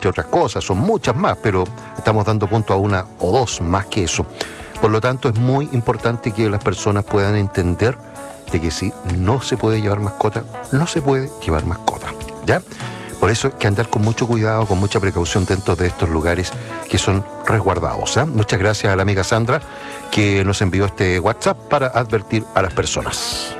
entre otras cosas, son muchas más, pero estamos dando punto a una o dos más que eso. Por lo tanto, es muy importante que las personas puedan entender de que si no se puede llevar mascota, no se puede llevar mascota, ¿ya? Por eso hay que andar con mucho cuidado, con mucha precaución dentro de estos lugares que son resguardados, ¿eh? Muchas gracias a la amiga Sandra que nos envió este WhatsApp para advertir a las personas.